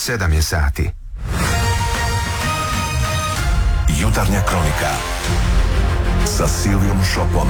7 je sati. Jutarnja kronika sa Silvijom Šopom.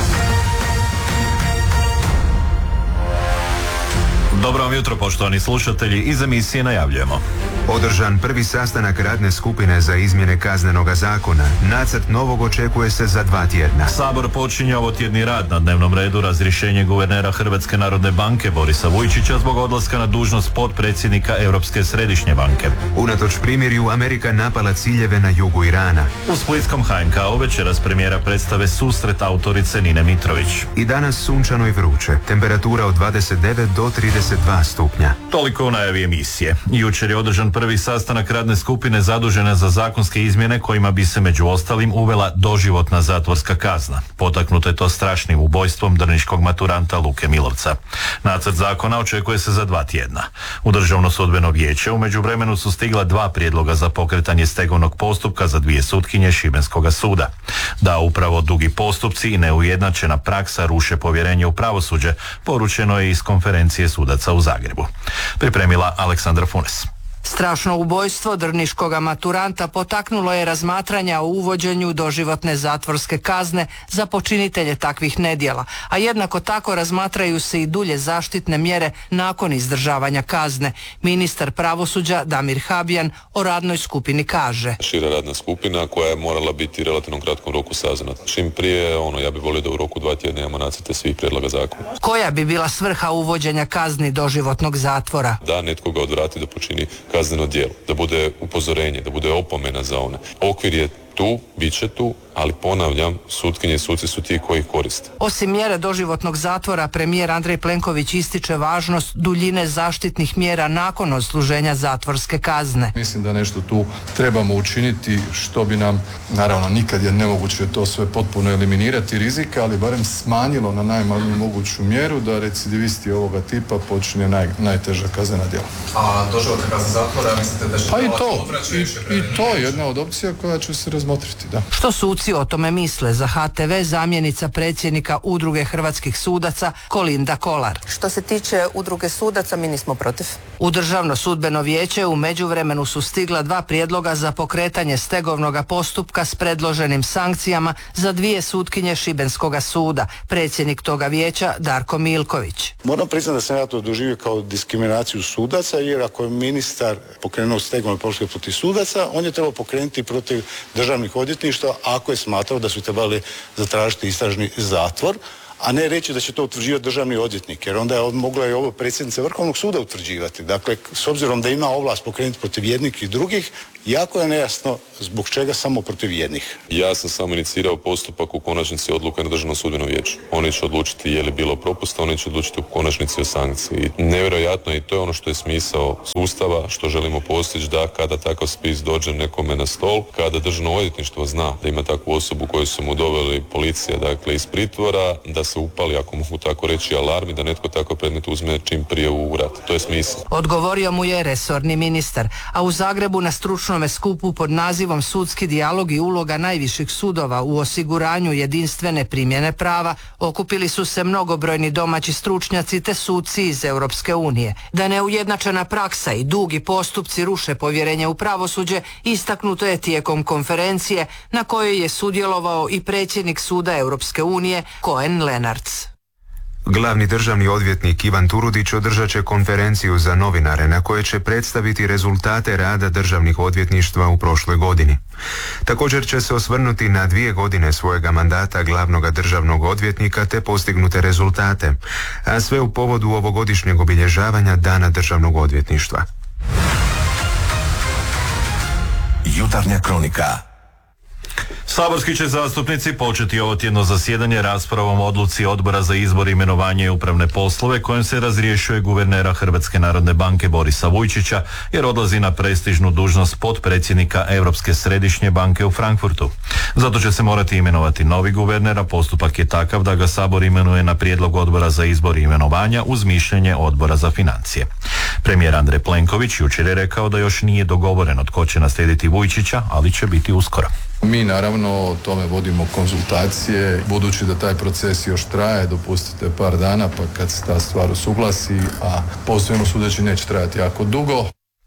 Dobro vam jutro, poštovani slušatelji, iz emisije najavljujemo. Održan prvi sastanak radne skupine za izmjene kaznenoga zakona. Nacrt novog očekuje se za 2 tjedna. Sabor počinje ovotjedni rad. Na dnevnom redu razrješenje guvernera Hrvatske narodne banke Borisa Vujčića zbog odlaska na dužnost potpredsjednika Europske središnje banke. Unatoč primirju, Amerika napala ciljeve na jugu Irana. U splitskom HNK-u večeras premijera predstave Susret autorice Nine Mitrović. I danas sunčano i vruće. Temperatura od 29 do 32 stupnja. Toliko u najavi emisije. Jučer je održan prvi sastanak radne skupine zadužene za zakonske izmjene kojima bi se među ostalim uvela doživotna zatvorska kazna. Potaknuto je to strašnim ubojstvom drniškog maturanta Luke Milovca. Nacrt zakona očekuje se za 2 tjedna. U Državno sudbeno vijeće u međuvremenu su stigla 2 prijedloga za pokretanje stegovnog postupka za 2 sutkinje Šibenskoga suda. Da upravo dugi postupci i neujednačena praksa ruše povjerenje u pravosuđe, poručeno je iz konferencije sudaca u Zagrebu. Pripremila Aleksandra Funes. Strašno ubojstvo drniškoga maturanta potaknulo je razmatranja o uvođenju doživotne zatvorske kazne za počinitelje takvih nedjela, a jednako tako razmatraju se i dulje zaštitne mjere nakon izdržavanja kazne. Ministar pravosuđa Damir Habijan o radnoj skupini kaže: Šira radna skupina koja je morala biti relativno kratkom roku saznana. Čim prije, ja bih volio da u roku 2 tjedna imamo nacrte svih prijedloga zakona. Koja bi bila svrha uvođenja kazni doživotnog zatvora? Da netkoga odvrati da počini kazneno djelo, da bude upozorenje, da bude opomena za one. Okvir je tu, bit će tu, ali ponavljam, sutkinje i suci su ti koji ih koriste. Osim mjere doživotnog zatvora, premijer Andrej Plenković ističe važnost duljine zaštitnih mjera nakon odsluženja zatvorske kazne. Mislim da nešto tu trebamo učiniti što bi nam, naravno nikad je nemoguće to sve potpuno eliminirati rizika, ali barem smanjilo na najmanju moguću mjeru da recidivisti ovoga tipa počine najteža kaznena djela. A doživotna kazna zatvora, mislite da će... Pa i to je jedna od opcija koja će se razmotriti, da. Što suci o tome misle? Za HTV zamjenica predsjednika Udruge hrvatskih sudaca Kolinda Kolar. Što se tiče Udruge sudaca, mi nismo protiv. U Državno sudbeno vijeće u međuvremenu su stigla 2 prijedloga za pokretanje stegovnog postupka s predloženim sankcijama za 2 sutkinje Šibenskoga suda. Predsjednik toga vijeća Darko Milković. Moram priznati da sam ja to doživio kao diskriminaciju sudaca, jer ako je ministar pokrenuo stegovni postupak protiv sudaca, on je trebao pokrenuti protiv državnih odvjetništva ako je smatrao da su trebali zatražiti istražni zatvor, a ne reći da će to utvrđivati državni odvjetnik, jer onda je mogla i ovo predsjednica Vrhovnog suda utvrđivati. Dakle, s obzirom da ima ovlast pokrenuti protiv jednih i drugih, jako je nejasno zbog čega samo protiv jednih. Ja sam samo inicirao postupak, u konačnici odluka na Državnom sudbenom vijeću. Oni će odlučiti je li bilo propusta, oni će odlučiti u konačnici o sankciji. Nevjerojatno, i to je ono što je smisao sustava, što želimo postići, da kada takav spis dođe nekome na stol, kada Državno odvjetništvo zna da ima takvu osobu koju su mu doveli policija, dakle iz pritvora, da se upali, ako mogu tako reći, alarmi, da netko tako predmet uzme čim prije u rad. To je smisao. Odgovorio mu je resorni ministar, a u Zagrebu na stručnom skupu pod nazivom Sudski dijalog i uloga najviših sudova u osiguranju jedinstvene primjene prava okupili su se mnogobrojni domaći stručnjaci te suci iz Europske unije. Da neujednačena praksa i dugi postupci ruše povjerenje u pravosuđe istaknuto je tijekom konferencije na kojoj je sudjelovao i predsjednik Suda Europske unije Cohen Lenarts. Glavni državni odvjetnik Ivan Turudić održat će konferenciju za novinare na kojoj će predstaviti rezultate rada državnih odvjetništva u prošloj godini. Također će se osvrnuti na 2 godine svojega mandata glavnog državnog odvjetnika te postignute rezultate, a sve u povodu ovogodišnjeg obilježavanja Dana državnog odvjetništva. Jutarnja kronika. Saborski će zastupnici početi ovo tjedno zasjedanje raspravom o odluci Odbora za izbor, imenovanje i upravne poslove kojim se razrješuje guvernera Hrvatske narodne banke Borisa Vujčića jer odlazi na prestižnu dužnost potpredsjednika Europske središnje banke u Frankfurtu. Zato će se morati imenovati novi guverner, a postupak je takav da ga Sabor imenuje na prijedlog Odbora za izbor i imenovanja uz mišljenje Odbora za financije. Premijer Andrej Plenković jučer je rekao da još nije dogovoreno tko će naslijediti Vujčića, ali će biti uskoro. Mi naravno o tome vodimo konzultacije, budući da taj proces još traje, dopustite par dana pa kad se ta stvar usuglasi, a posebno sudeći neće trajati jako dugo.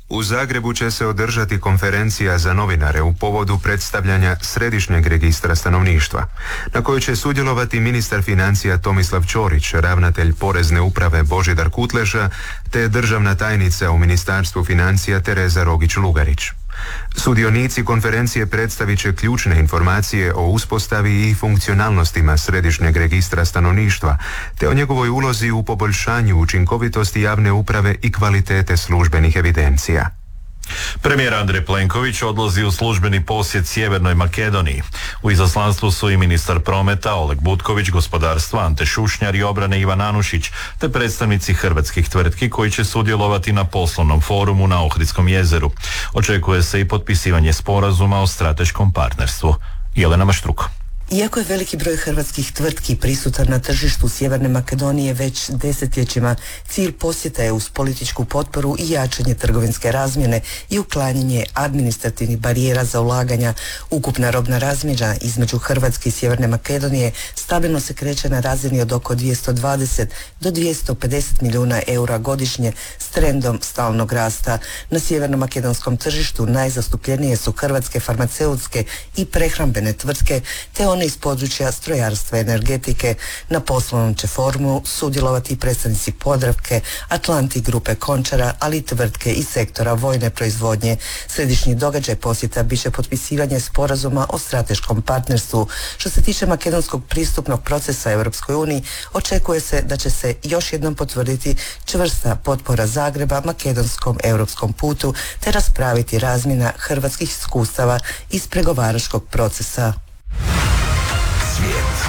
U Zagrebu će se održati konferencija za novinare u povodu predstavljanja Središnjeg registra stanovništva, na kojoj će sudjelovati ministar financija Tomislav Ćorić, ravnatelj Porezne uprave Božidar Kutleša, te državna tajnica u Ministarstvu financija Tereza Rogić-Lugarić. Sudionici konferencije predstavit će ključne informacije o uspostavi i funkcionalnostima Središnjeg registra stanovništva, te o njegovoj ulozi u poboljšanju učinkovitosti javne uprave i kvalitete službenih evidencija. Premijer Andrej Plenković odlazi u službeni posjet Sjevernoj Makedoniji. U izaslanstvu su i ministar prometa Oleg Butković, gospodarstva Ante Šušnjar i obrane Ivan Anušić, te predstavnici hrvatskih tvrtki koji će sudjelovati na poslovnom forumu na Ohridskom jezeru. Očekuje se i potpisivanje sporazuma o strateškom partnerstvu. Jelena Maštruko. Iako je veliki broj hrvatskih tvrtki prisutan na tržištu Sjeverne Makedonije već desetljećima, cilj posjeta je uz političku potporu i jačanje trgovinske razmjene i uklanjanje administrativnih barijera za ulaganja. Ukupna robna razmjena između Hrvatske i Sjeverne Makedonije stabilno se kreće na razini od oko 220 do 250 milijuna eura godišnje s trendom stalnog rasta. Na sjeverno-makedonskom tržištu najzastupljenije su hrvatske farmaceutske i prehrambene tvrtke, te one iz područja strojarstva i energetike. Na poslovnom će forumu sudjelovati predstavnici Podravke, Atlanti grupe Končara, ali i tvrtke iz sektora vojne proizvodnje. Središnji događaj posjeta biće potpisivanje sporazuma o strateškom partnerstvu. Što se tiče makedonskog pristupnog procesa Europskoj uniji, očekuje se da će se još jednom potvrditi čvrsta potpora Zagreba makedonskom europskom putu, te raspraviti razmjena hrvatskih iskustava iz pregovaračkog procesa. Svijet.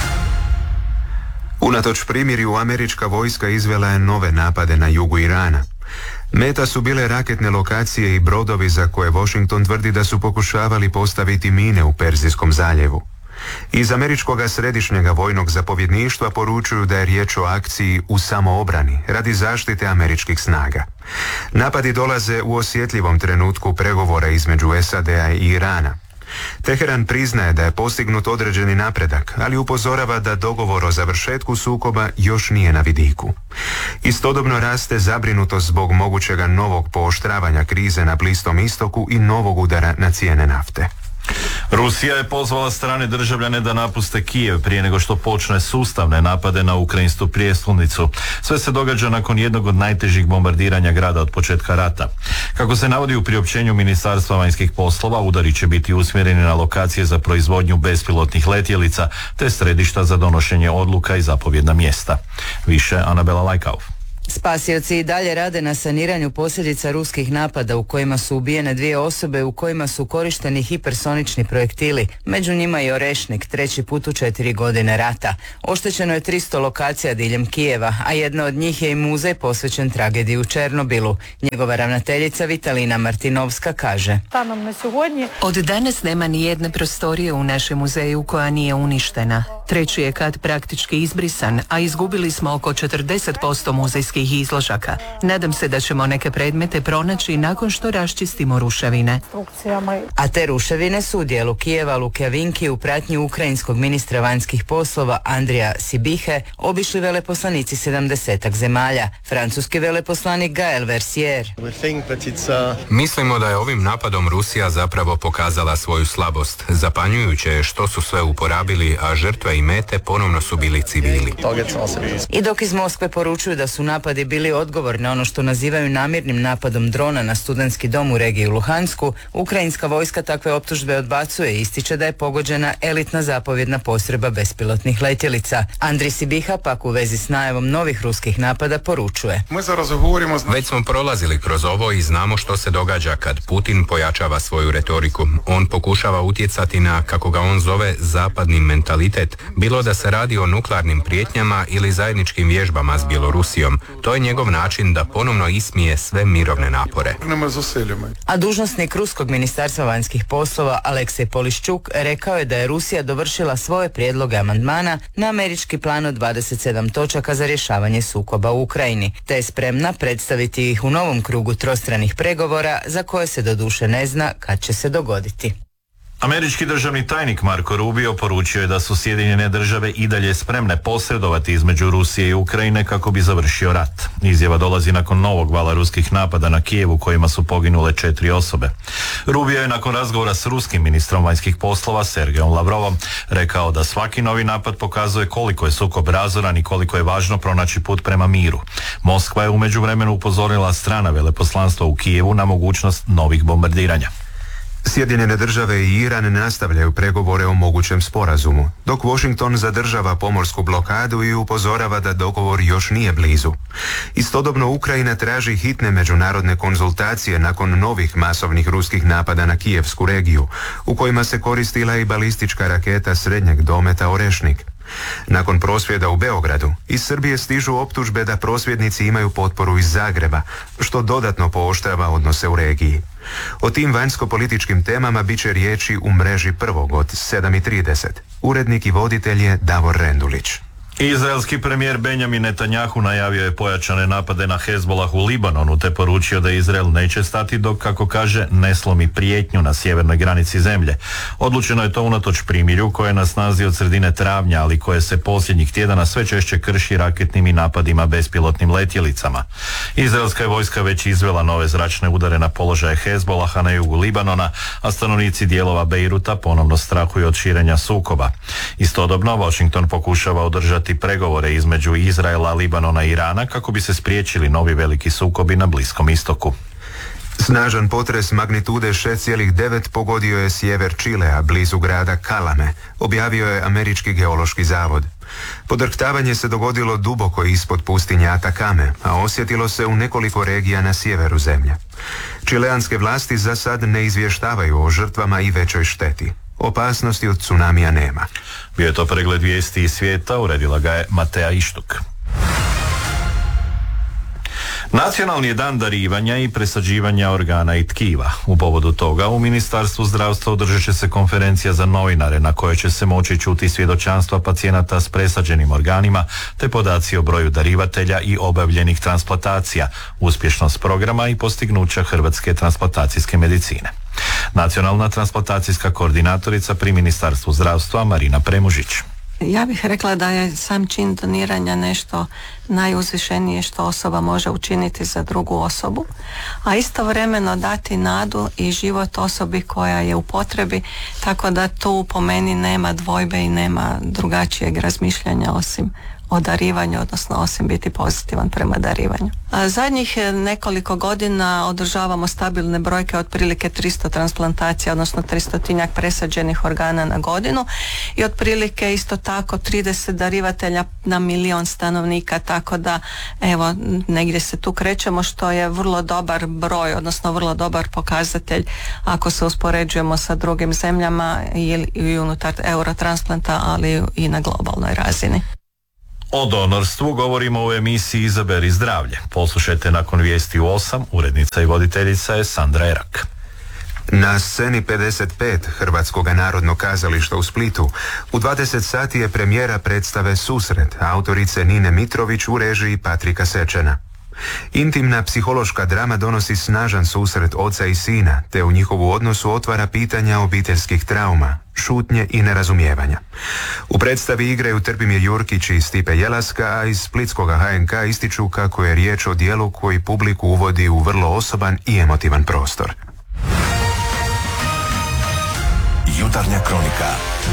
Unatoč primirju, američka vojska izvela je nove napade na jugu Irana. Meta su bile raketne lokacije i brodovi za koje Washington tvrdi da su pokušavali postaviti mine u Perzijskom zaljevu. Iz američkog središnjega vojnog zapovjedništva poručuju da je riječ o akciji u samoobrani radi zaštite američkih snaga. Napadi dolaze u osjetljivom trenutku pregovora između SAD-a i Irana. Teheran priznaje da je postignut određeni napredak, ali upozorava da dogovor o završetku sukoba još nije na vidiku. Istodobno raste zabrinutost zbog mogućega novog pooštravanja krize na Bliskom istoku i novog udara na cijene nafte. Rusija je pozvala strane državljane da napuste Kijev prije nego što počne sustavne napade na ukrajinsku prijestolnicu. Sve se događa nakon jednog od najtežih bombardiranja grada od početka rata. Kako se navodi u priopćenju Ministarstva vanjskih poslova, udari će biti usmjereni na lokacije za proizvodnju bespilotnih letjelica te središta za donošenje odluka i zapovjedna mjesta. Više Anabela Lajkov. Spasioci i dalje rade na saniranju posljedica ruskih napada u kojima su ubijene 2 osobe u kojima su korišteni hipersonični projektili, među njima i Orešnik, 3. put u 4 godine rata. Oštećeno je 300 lokacija diljem Kijeva, a jedna od njih je i muzej posvećen tragediji u Černobilu. Njegova ravnateljica Vitalina Martinovska kaže: Od danas nema ni jedne prostorije u našem muzeju koja nije uništena. 3. je kat praktički izbrisan, a izgubili smo oko 40% muzejskih izložaka. Nadam se da ćemo neke predmete pronaći nakon što raščistimo ruševine. A te ruševine su u dijelu Kijeva Lukjavinki u pratnji ukrajinskog ministra vanjskih poslova Andrija Sibihe obišli veleposlanici 70-ak zemalja. Francuski veleposlanik Gael Versier: Mislimo da je ovim napadom Rusija zapravo pokazala svoju slabost. Zapanjujuće je što su sve uporabili, a žrtve i mete ponovno su bili civili. I dok iz Moskve poručuju da su napadi bili odgovor na ono što nazivaju namirnim napadom drona na studentski dom u regiji Luhansku, ukrajinska vojska takve optužbe odbacuje i ističe da je pogođena elitna zapovjedna postrojba bespilotnih letjelica. Andrij Sibiha pak u vezi s najavom novih ruskih napada poručuje: Već smo prolazili kroz ovo i znamo što se događa kad Putin pojačava svoju retoriku. On pokušava utjecati na, kako ga on zove, zapadni mentalitet, bilo da se radi o nuklearnim prijetnjama ili zajedničkim vježbama s Bjelorusijom. To je njegov način da ponovno ismije sve mirovne napore. A dužnosnik ruskog ministarstva vanjskih poslova Aleksej Poliščuk rekao je da je Rusija dovršila svoje prijedloge amandmana na američki plan od 27 točaka za rješavanje sukoba u Ukrajini, te je spremna predstaviti ih u novom krugu trostranih pregovora za koje se doduše ne zna kad će se dogoditi. Američki državni tajnik Marko Rubio poručio je da su Sjedinjene države i dalje spremne posredovati između Rusije i Ukrajine kako bi završio rat. Izjava dolazi nakon novog vala ruskih napada na Kijevu kojima su poginule 4 osobe. Rubio je nakon razgovora s ruskim ministrom vanjskih poslova Sergejom Lavrovom rekao da svaki novi napad pokazuje koliko je sukob razoran i koliko je važno pronaći put prema miru. Moskva je u međuvremenu upozorila strana veleposlanstva u Kijevu na mogućnost novih bombardiranja. Sjedinjene države i Iran nastavljaju pregovore o mogućem sporazumu, dok Washington zadržava pomorsku blokadu i upozorava da dogovor još nije blizu. Istodobno Ukrajina traži hitne međunarodne konzultacije nakon novih masovnih ruskih napada na kijevsku regiju, u kojima se koristila i balistička raketa srednjeg dometa Orešnik. Nakon prosvjeda u Beogradu, iz Srbije stižu optužbe da prosvjednici imaju potporu iz Zagreba, što dodatno pooštrava odnose u regiji. O tim vanjsko-političkim temama bit će riječi u mreži prvog od 7:30. Urednik i voditelj je Davor Rendulić. Izraelski premijer Benjamin Netanjahu najavio je pojačane napade na Hezbolah u Libanonu te poručio da Izrael neće stati dok, kako kaže, ne slomi prijetnju na sjevernoj granici zemlje. Odlučeno je to unatoč primirju koje je na snazi od sredine travnja, ali koje se posljednjih tjedana sve češće krši raketnim i napadima bespilotnim letjelicama. Izraelska je vojska već izvela nove zračne udare na položaje Hezbolaha na jugu Libanona, a stanovnici dijelova Bejruta ponovno strahuju od širenja sukoba. Istodobno, Washington pokušava održati pregovore između Izraela, Libanona i Irana kako bi se spriječili novi veliki sukobi na Bliskom istoku. Snažan potres magnitude 6,9 pogodio je sjever Čilea, blizu grada Kalame, objavio je Američki geološki zavod. Podrhtavanje se dogodilo duboko ispod pustinje Atakame, a osjetilo se u nekoliko regija na sjeveru zemlje. Čileanske vlasti za sad ne izvještavaju o žrtvama i većoj šteti. Opasnosti od tsunamija nema. Bio je to pregled vijesti iz svijeta, uredila ga je Matea Ištuk. Nacionalni je dan darivanja i presađivanja organa i tkiva. U povodu toga u Ministarstvu zdravstva održat će se konferencija za novinare na kojoj će se moći čuti svjedočanstva pacijenata s presađenim organima te podaci o broju darivatelja i obavljenih transplantacija, uspješnost programa i postignuća hrvatske transplantacijske medicine. Nacionalna transplantacijska koordinatorica pri Ministarstvu zdravstva Marina Premužić. Ja bih rekla da je sam čin doniranja nešto najuzvišenije što osoba može učiniti za drugu osobu, a istovremeno dati nadu i život osobi koja je u potrebi, tako da tu po meni nema dvojbe i nema drugačijeg razmišljanja osim o darivanju, odnosno osim biti pozitivan prema darivanju. Zadnjih nekoliko godina održavamo stabilne brojke, otprilike 300 transplantacija, odnosno 300-tinjak presađenih organa na godinu i otprilike isto tako 30 darivatelja na 1.000.000 stanovnika, tako da evo negdje se tu krećemo, što je vrlo dobar broj, odnosno vrlo dobar pokazatelj ako se uspoređujemo sa drugim zemljama i unutar Eurotransplanta, ali i na globalnoj razini. O donorstvu govorimo u emisiji Izaberi zdravlje. Poslušajte nakon vijesti u 8. Urednica i voditeljica je Sandra Erak. Na sceni 55 Hrvatskog narodnog kazališta u Splitu u 20 sati je premijera predstave Susret autorice Nine Mitrović u režiji Patrika Sečena. Intimna psihološka drama donosi snažan susret oca i sina, te u njihovu odnosu otvara pitanja obiteljskih trauma, šutnje i nerazumijevanja. U predstavi igraju Trpimir Jurkić i Stipe Jelaska, a iz splitskoga HNK ističu kako je riječ o dijelu koji publiku uvodi u vrlo osoban i emotivan prostor. Jutarnja kronika.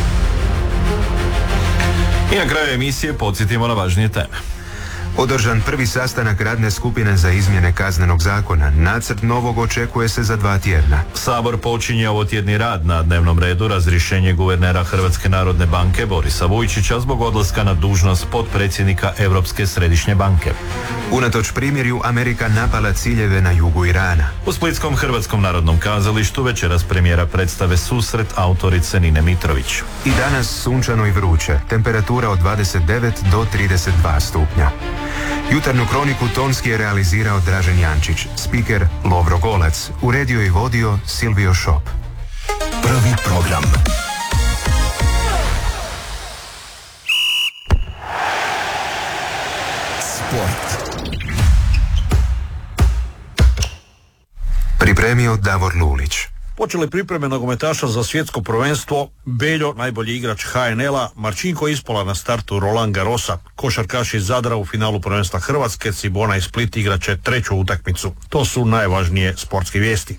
I na kraju emisije podsjetimo na važnije teme. Održan prvi sastanak radne skupine za izmjene kaznenog zakona. Nacrt novog očekuje se za 2 tjedna. Sabor počinje ovotjedni rad. Na dnevnom redu razrješenje guvernera Hrvatske narodne banke Borisa Vujčića zbog odlaska na dužnost potpredsjednika Europske središnje banke. Unatoč primirju, Amerika napala ciljeve na jugu Irana. U Splitskom Hrvatskom narodnom kazalištu večeras premijera predstave Susret autorice Nine Mitrović. I danas sunčano i vruće, temperatura od 29 do 32 stupnja. Jutarnju kroniku tonski je realizirao Dražen Jančić, spiker Lovro Golac, uredio i vodio Silvio Šop. Prvi program. Sport. Pripremio Davor Lulić. počele pripreme nogometaša za svjetsko prvenstvo. Beljo, najbolji igrač HNL-a, Marčinko Ispola na startu Roland Garrosa. Košarkaš iz Zadra u finalu prvenstva Hrvatske, Cibona i Split igraće treću utakmicu. To su najvažnije sportske vijesti.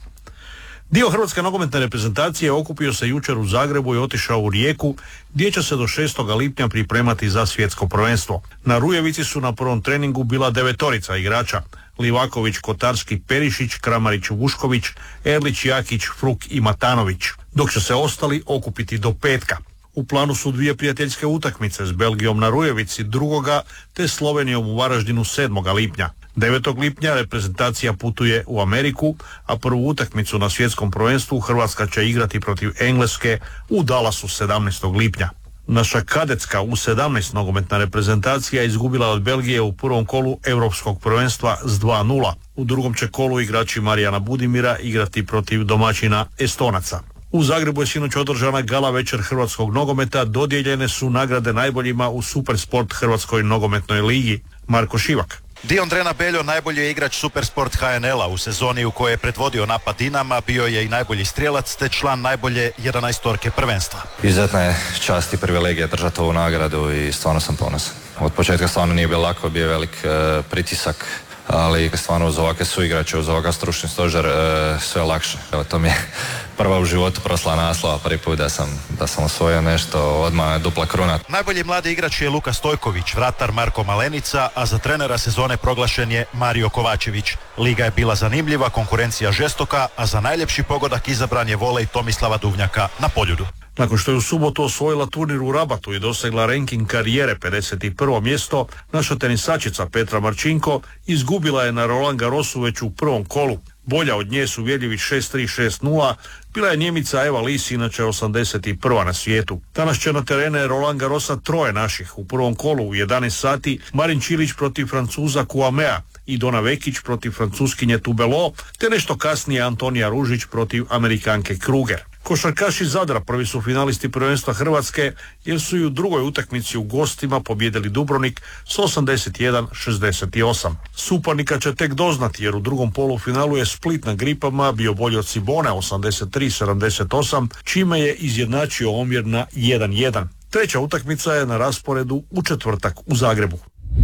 Dio hrvatske nogometne reprezentacije okupio se jučer u Zagrebu i otišao u Rijeku, gdje će se do 6. lipnja pripremati za svjetsko prvenstvo. Na Rujevici su na prvom treningu bila 9 igrača: Livaković, Kotarski, Perišić, Kramarić, Vušković, Erlić, Jakić, Fruk i Matanović, dok će se ostali okupiti do petka. U planu su 2 prijateljske utakmice s Belgijom na Rujevici 2. te Slovenijom u Varaždinu 7. lipnja. 9. lipnja reprezentacija putuje u Ameriku, a prvu utakmicu na svjetskom prvenstvu Hrvatska će igrati protiv Engleske u Dallasu 17. lipnja. Naša kadetska U17 nogometna reprezentacija izgubila od Belgije u prvom kolu europskog prvenstva s 2:0. U drugom će kolu igrači Marijana Budimira igrati protiv domaćina Estonaca. U Zagrebu je sinoć održana gala večer hrvatskog nogometa, dodijeljene su nagrade najboljima u Supersport Hrvatskoj nogometnoj ligi. Marko Šivak. Diondrena Beljo najbolji je igrač Supersport HNL-a u sezoni u kojoj je predvodio napad Dinama, bio je i najbolji strijelac te član najbolje 11 prvenstva. Izuzetna je čast i privilegija držati ovu nagradu i stvarno sam ponosan. Od početka stvarno nije bilo lako, bio je velik pritisak, ali stvarno uz ovakve suigrače, uz ovakav stručni stožer sve lakše. Evo, to mi je prva u životu proslava naslova, prvi put da sam osvojio nešto, odmah dupla kruna. Najbolji mladi igrač je Luka Stojković, vratar Marko Malenica, a za trenera sezone proglašen je Mario Kovačević. Liga je bila zanimljiva, konkurencija žestoka, a za najljepši pogodak izabran je volej Tomislava Duvnjaka na Poljudu. Nakon što je u subotu osvojila turnir u Rabatu i dosegla ranking karijere 51. mjesto, naša tenisačica Petra Marčinko izgubila je na Roland Garrosu već u prvom kolu. Bolja od nje su uvjerljivi 6-3, 6-0, bila je Njemica Eva Lis, inače 81. na svijetu. Danas će na terene Roland Garrosa 3 naših. U prvom kolu u 11 sati Marin Čilić protiv Francuza Kouamea i Dona Vekić protiv Francuskinje Tubelo, te nešto kasnije Antonija Ružić protiv Amerikanke Kruger. Košarkaši Zadra prvi su finalisti prvenstva Hrvatske jer su i u drugoj utakmici u gostima pobijedili Dubrovnik s 81-68. Suparnika će tek doznati jer u drugom polufinalu je Split na Gripama bio bolji od Cibone 83-78, čime je izjednačio omjer na 1:1. Treća utakmica je na rasporedu u četvrtak u Zagrebu.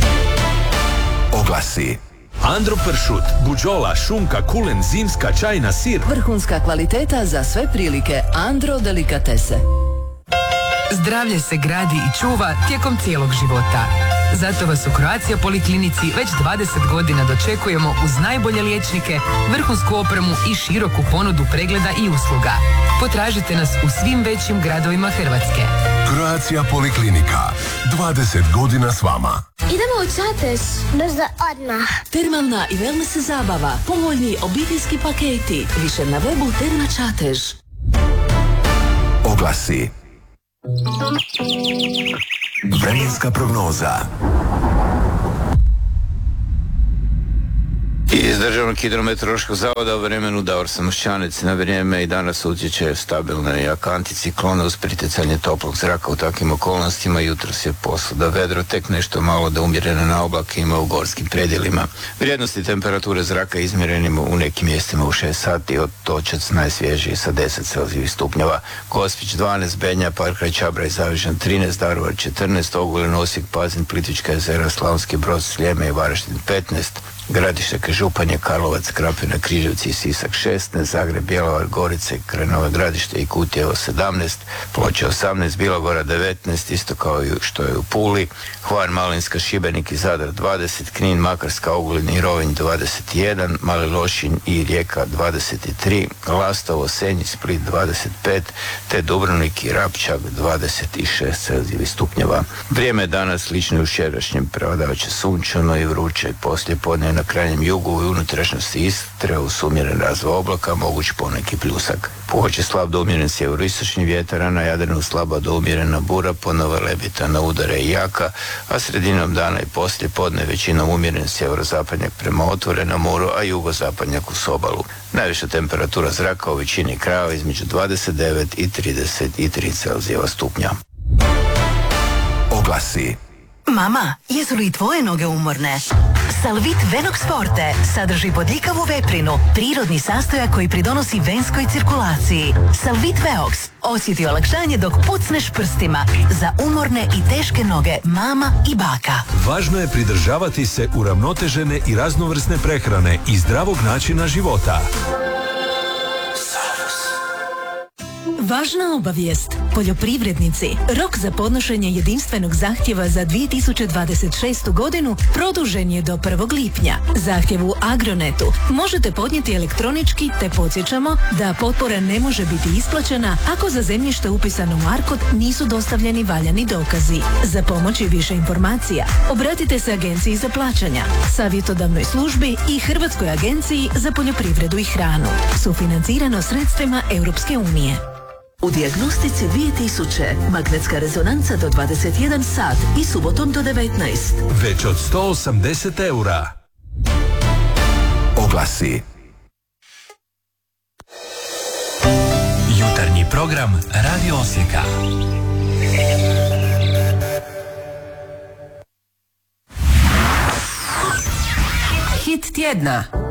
Oglasi. Andro pršut, buđola, šunka, kulen, zimska, čajna, sir. Vrhunska kvaliteta za sve prilike. Andro delikatese. Zdravlje se gradi i čuva tijekom cijelog života. Zato vas u Croatia Poliklinici već 20 godina dočekujemo uz najbolje liječnike, vrhunsku opremu i široku ponudu pregleda i usluga. Potražite nas u svim većim gradovima Hrvatske. Croatia Poliklinika. 20 godina s vama. Idemo u Čatež. Brzo odmah. Termalna i wellness zabava. Povoljni obiteljski paketi. Više na webu Terma Čatež. Oglasi. Vremenska prognoza. Iz Državnog hidrometeorološkog zavoda u vremenu Davor Samošćanec. Na vrijeme i danas utječe stabilna jak anticiklona uz pritjecanje toplog zraka. U takvim okolnostima jutros je posvuda vedro, tek nešto malo da umjerene na oblake ima u gorskim predjelima. Vrijednosti temperature zraka izmjerenima u nekim mjestima u 6 sati, od Točac najsvježiji sa 10 Celzijevih stupnjeva, Gospić 12, Benja, Parkraj, Čabraj i Zavižan 13, Daruvar 14, Ogulin, Osijek, Pazin, Plitvička jezera, Slavonski Brod, Sljeme i Varaždin 15, Gradište, Županje, Karlovac, Krapina, Križevci i Sisak 16, Zagreb, Bjelovar, Gorice, Krenove Gradište i Kutjevo 17, Ploče 18, Bilogora 19, isto kao i što je u Puli, Hvar, Malinska, Šibenik i Zadar 20, Knin, Makarska, Ogulin i Rovinj 21, Mali Lošinj i Rijeka 23, Lastovo, Senj, Split 25, te Dubrovnik i Rapčak 26 Celzijevih stupnjeva. Vrijeme je danas slično u jučerašnjem, prevladavaće sunčano i vruće, poslije podne na krajnjem jugu i unutrašnjosti Istre uz umjeren razvoj oblaka, moguć poneki pljusak. Puhoće slab do umjeren sjeveroistočni vjetar, a na Jadranu slaba do umjerena bura, ponova lebita na udare i jaka, a sredinom dana i poslije podne većinom umjeren sjeverozapadnjak prema otvorenom moru, a jugozapadnjak uz obalu. Najviša temperatura zraka u većini krajeva između 29 i 33 Celzijeva stupnja. Oglasi. Mama, jesu li tvoje noge umorne? Salvit Venox Forte sadrži bodljikavu veprinu, prirodni sastojak koji pridonosi venskoj cirkulaciji. Salvit Veox osjeti olakšanje dok pucneš prstima za umorne i teške noge mama i baka. Važno je pridržavati se uravnotežene i raznovrsne prehrane i zdravog načina života. Važna obavijest. Poljoprivrednici, rok za podnošenje jedinstvenog zahtjeva za 2026. godinu produžen je do 1. lipnja. Zahtjev u Agronetu možete podnijeti elektronički te podsjećamo da potpora ne može biti isplaćena ako za zemljište upisano u ARKOD nisu dostavljeni valjani dokazi. Za pomoć i više informacija obratite se Agenciji za plaćanja, savjetodavnoj službi i Hrvatskoj agenciji za poljoprivredu i hranu. Sufinancirano sredstvima Europske unije. U dijagnostici 2000 magnetska rezonanca do 21 sat i subotom do 19. Već od 180 eura. Oglasi. Jutarnji program Radio Osijeka. Hit tjedna.